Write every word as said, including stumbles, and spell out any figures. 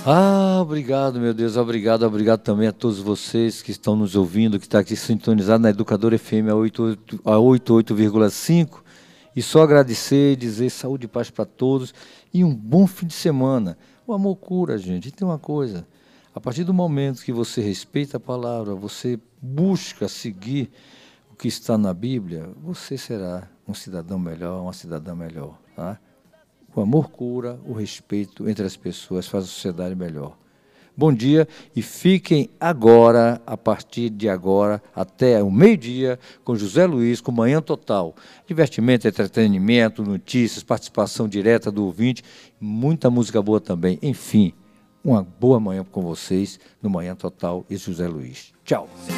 Ah, obrigado, meu Deus, obrigado, obrigado também a todos vocês que estão nos ouvindo, que estão aqui sintonizados na Educadora F M a oitenta e oito vírgula cinco. E só agradecer e dizer saúde e paz para todos e um bom fim de semana. O amor cura, gente. E tem uma coisa, a partir do momento que você respeita a palavra, você busca seguir o que está na Bíblia, você será um cidadão melhor, uma cidadã melhor, tá? O amor cura, o respeito entre as pessoas faz a sociedade melhor. Bom dia e fiquem agora, a partir de agora, até o meio-dia, com José Luiz, com Manhã Total. Divertimento, entretenimento, notícias, participação direta do ouvinte, muita música boa também. Enfim, uma boa manhã com vocês no Manhã Total e José Luiz. Tchau.